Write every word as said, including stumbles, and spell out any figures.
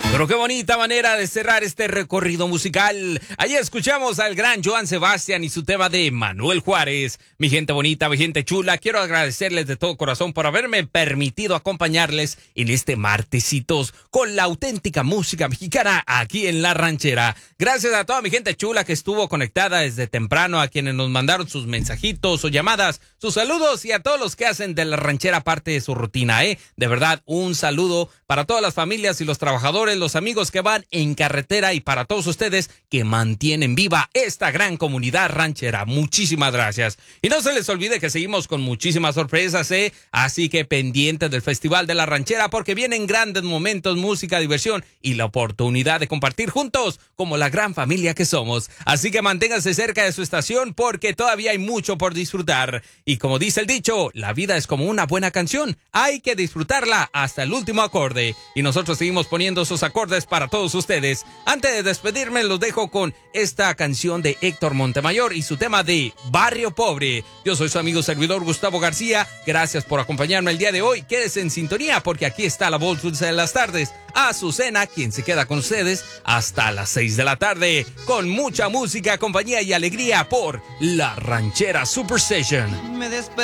Pero qué bonita manera de cerrar este recorrido musical. Allí escuchamos al gran Joan Sebastián y su tema de Manuel Juárez. Mi gente bonita, mi gente chula, quiero agradecerles de todo corazón por haberme permitido acompañarles en este martesitos con la auténtica música mexicana aquí en La Ranchera. Gracias a toda mi gente chula que estuvo conectada desde temprano, a quienes nos mandaron sus mensajitos o llamadas, sus saludos, y a todos los que hacen de La Ranchera parte de su rutina, ¿eh? De verdad, un saludo para todas las familias y los trabajadores, los amigos que van en carretera, y para todos ustedes que mantienen viva esta gran comunidad ranchera. Muchísimas gracias. Y no se les olvide que seguimos con muchísimas sorpresas, ¿eh? Así que pendientes del Festival de la Ranchera, porque vienen grandes momentos, música, diversión y la oportunidad de compartir juntos como la gran familia que somos. Así que manténganse cerca de su estación porque todavía hay mucho por disfrutar. Y como dice el dicho, la vida es como una buena canción. Hay que disfrutarla hasta el último acorde. Y nosotros seguimos poniendo esos acordes para todos ustedes. Antes de despedirme, los dejo con esta canción de Héctor Montemayor y su tema de Barrio Pobre. Yo soy su amigo servidor Gustavo García. Gracias por acompañarme el día de hoy. Quédese en sintonía porque aquí está la voz dulce de las tardes, Azucena, quien se queda con ustedes hasta las seis de la tarde con mucha música, compañía y alegría por La Ranchera Super Station.